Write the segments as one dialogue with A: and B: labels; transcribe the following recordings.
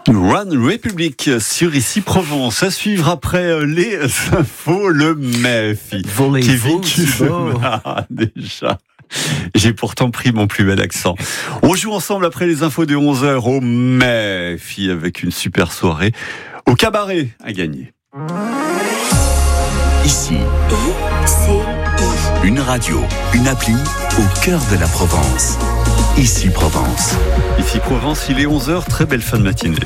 A: One Republic sur Ici Provence. À suivre après les infos, le MEF.
B: Voulez-vous, Thibaut ?
A: Déjà. J'ai pourtant pris mon plus bel accent. On joue ensemble après les infos de 11h au MEF avec une super soirée au cabaret à gagner.
C: Ici, une radio, une appli au cœur de la Provence. Ici Provence.
A: Ici Provence, il est 11h, très belle fin de matinée.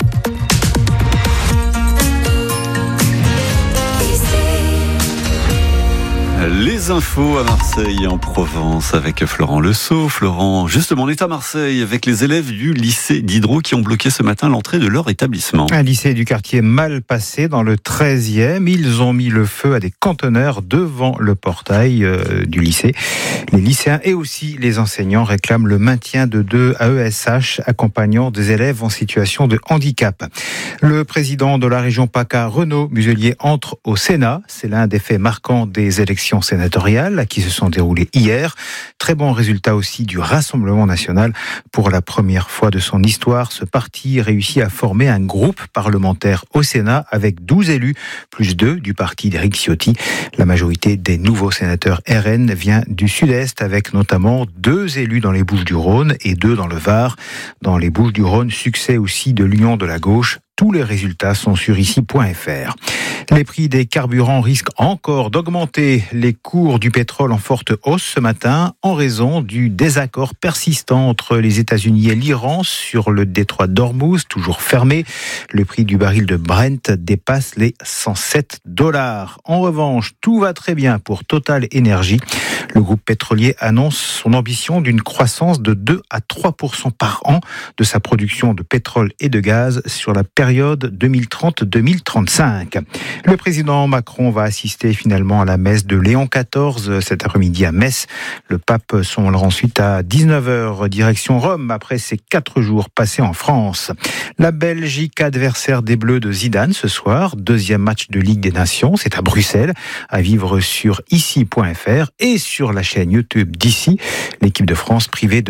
A: Les infos à Marseille et en Provence avec Florent Lesault. Florent, justement, on est à Marseille avec les élèves du lycée d'Hydro qui ont bloqué ce matin l'entrée de leur établissement.
D: Un lycée du quartier Malpassé dans le 13e. Ils ont mis le feu à des conteneurs devant le portail du lycée. Les lycéens et aussi les enseignants réclament le maintien de 2 AESH accompagnant des élèves en situation de handicap. Le président de la région PACA, Renaud Muselier, entre au Sénat. C'est l'un des faits marquants des élections sénatoriales qui se sont déroulées hier. Très bon résultat aussi du Rassemblement national. Pour la première fois de son histoire, ce parti réussit à former un groupe parlementaire au Sénat avec 12 élus, plus 2 du parti d'Éric Ciotti. La majorité des nouveaux sénateurs RN vient du sud-est avec notamment 2 élus dans les Bouches-du-Rhône et 2 dans le Var. Dans les Bouches-du-Rhône, succès aussi de l'Union de la gauche. Tous les résultats sont sur ici.fr. Les prix des carburants risquent encore d'augmenter. Les cours du pétrole en forte hausse ce matin en raison du désaccord persistant entre les États-Unis et l'Iran sur le détroit d'Ormuz, toujours fermé. Le prix du baril de Brent dépasse les $107. En revanche, tout va très bien pour Total Energy. Le groupe pétrolier annonce son ambition d'une croissance de 2 à 3% par an de sa production de pétrole et de gaz sur la période 2030-2035. Le président Macron va assister finalement à la messe de Léon XIV cet après-midi à Metz. Le pape s'envolera ensuite à 19h direction Rome après ses 4 jours passés en France. La Belgique, adversaire des Bleus de Zidane ce soir. 2e match de Ligue des Nations, c'est à Bruxelles, à vivre sur ici.fr et sur la chaîne YouTube d'Ici. L'équipe de France privée de